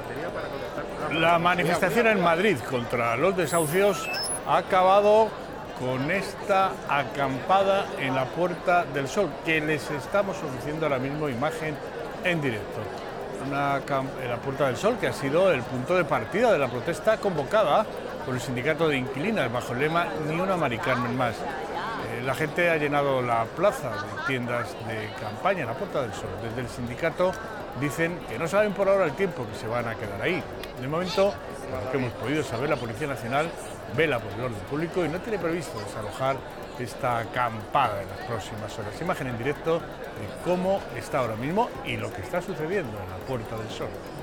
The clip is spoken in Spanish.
La manifestación en Madrid contra los desahucios ha acabado con esta acampada en la Puerta del Sol, que les estamos ofreciendo ahora mismo imagen en directo. En la Puerta del Sol, que ha sido el punto de partida de la protesta convocada por el sindicato de inquilinas bajo el lema "Ni una Mari Carmen más". La gente ha llenado la plaza de tiendas de campaña en la Puerta del Sol. Desde el sindicato dicen que no saben por ahora el tiempo que se van a quedar ahí. De momento, por lo que hemos podido saber, la Policía Nacional vela por el orden público y no tiene previsto desalojar esta acampada en las próximas horas. Imagen en directo de cómo está ahora mismo y lo que está sucediendo en la Puerta del Sol.